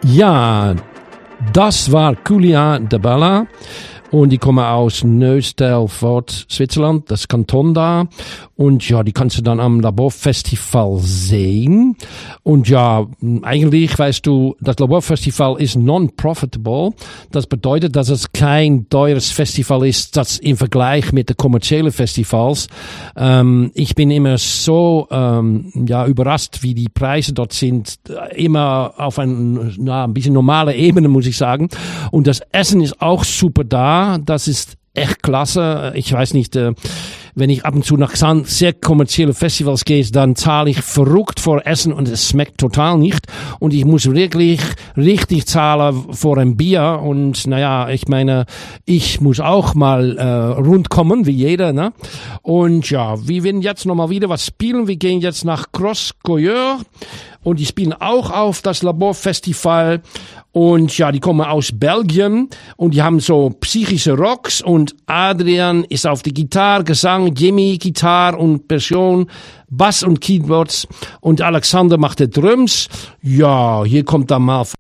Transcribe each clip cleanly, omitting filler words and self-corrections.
Ja, das war Julia de Balla. Und die kommen aus Neuchâtel-Fort, Zwitserland, das Kanton da. Und ja, die kannst du dann am Laborfestival sehen. Und ja, eigentlich, weißt du, das Laborfestival ist non-profitable. Das bedeutet, dass es kein teures Festival ist, das im Vergleich mit den kommerziellen Festivals. Ich bin immer so überrascht, wie die Preise dort sind. Immer auf ein bisschen normale Ebene, muss ich sagen. Und das Essen ist auch super da. Das ist echt klasse. Ich weiß nicht, wenn ich ab und zu nach sehr kommerzielle Festivals gehe, dann zahle ich verrückt für Essen und es schmeckt total nicht. Und ich muss wirklich richtig zahlen für ein Bier. Und naja, ich meine, ich muss auch mal rundkommen, wie jeder, ne? Und ja, wir werden jetzt nochmal wieder was spielen. Wir gehen jetzt nach Croscoeur. Und die spielen auch auf das Laborfestival. Und ja, die kommen aus Belgien. Und die haben so psychische Rocks. Und Adrian ist auf die Gitarre, Gesang, Jimmy, Gitarre und Percussion, Bass und Keyboards. Und Alexander macht die Drums. Ja, hier kommt dann mal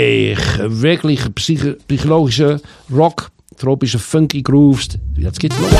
wirklich psychologische Rock, tropische Funky Grooves. Jetzt geht's los.